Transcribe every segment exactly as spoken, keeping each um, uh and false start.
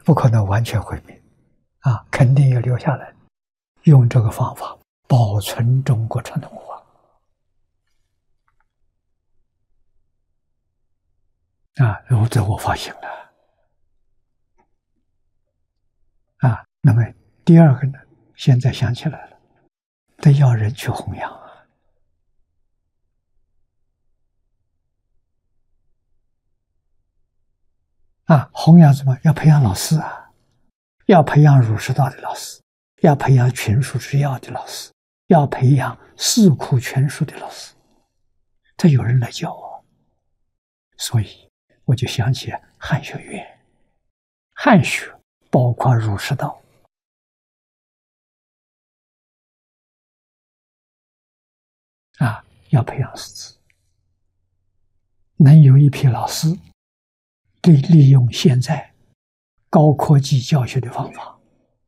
不可能完全毁灭，啊，肯定要留下来，用这个方法保存中国传统文化。啊，如这我发现了。啊，那么第二个呢，现在想起来了，得要人去弘扬啊。啊，弘扬什么？要培养老师啊，要培养儒释道的老师，要培养群书治要的老师，要培养四库全书的老师，这有人来教我，所以我就想起汉学院，汉学包括儒释道。啊，要培养师资，能有一批老师对利用现在高科技教学的方法，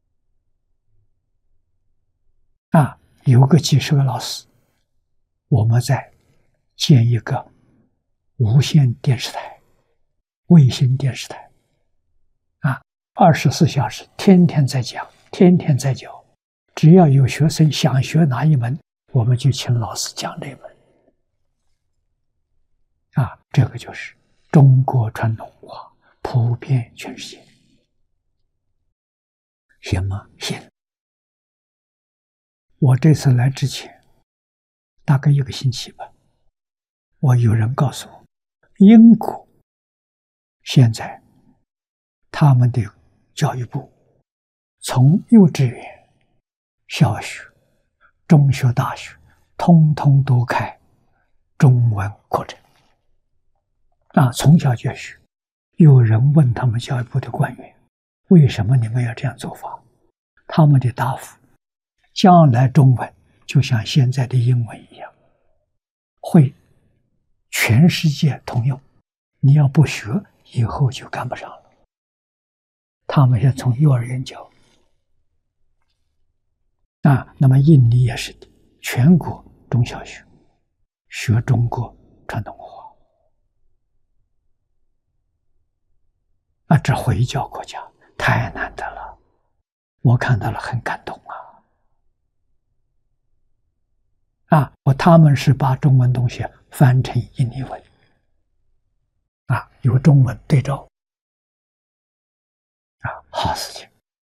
啊，有个几十个老师，我们再建一个无线电视台、卫星电视台，啊，二十四小时天天在讲，天天在教，只要有学生想学哪一门，我们就请老师讲这门。啊，这个就是中国传统文化普遍全世界。行吗？行。我这次来之前，大概一个星期吧，我有人告诉我，英国现在他们的教育部从幼稚园、小学、中学、大学，通通都开中文课程。啊，从小就学。有人问他们教育部的官员，为什么你们要这样做法？他们的答复，将来中文就像现在的英文一样，会全世界通用，你要不学，以后就赶不上了。他们是从幼儿园教。啊，那么印尼也是的，全国中小学学中国传统文化。啊，这回教国家太难得了，我看到了很感动啊！啊，我他们是把中文东西翻成印尼文，啊，有中文对照，啊，好事情，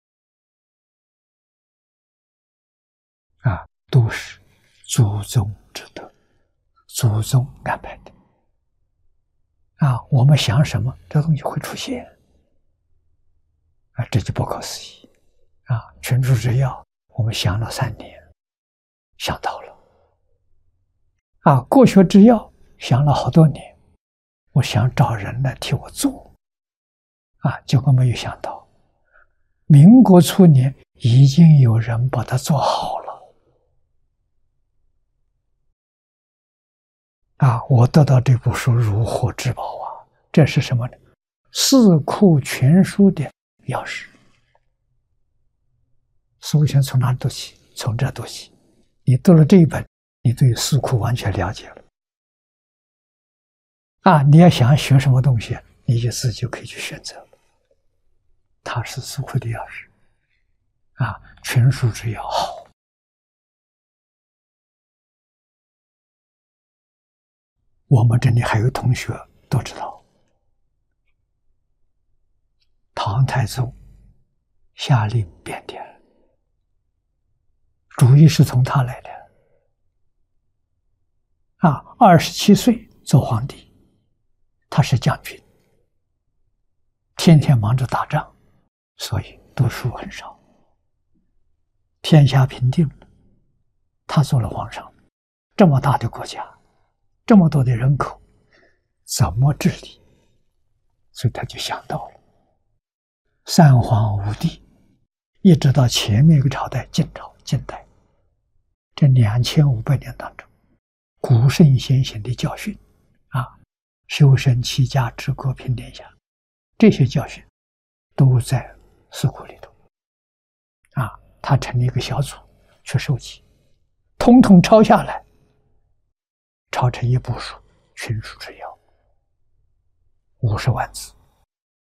啊，都是祖宗之德，祖宗安排的，啊，我们想什么，这东西会出现。啊，这就不可思议啊！群书治要，我们想了三年，想到了。啊，国学治要想了好多年，我想找人来替我做，啊，结果没有想到，民国初年已经有人把它做好了。啊，我得到这部书如获至宝啊！这是什么呢？四库全书的钥匙，所以从哪里读起？从这读起。你读了这一本，你对四库完全了解了。啊，你要想学什么东西，你就自己就可以去选择。它是四库的钥匙。啊，全书治要好。我们这里还有同学都知道。唐太宗下令变天，主意是从他来的。啊，二十七岁做皇帝，他是将军，天天忙着打仗，所以读书很少。天下平定了，他做了皇上，这么大的国家，这么多的人口，怎么治理？所以他就想到了。三皇五帝，一直到前面一个朝代晋朝、晋代，这两千五百年当中，古圣先贤的教训啊，修身齐家治国平天下，这些教训都在四库里头啊。他成立一个小组去收集，统统抄下来，抄成一部书《群书治要》，五十万字。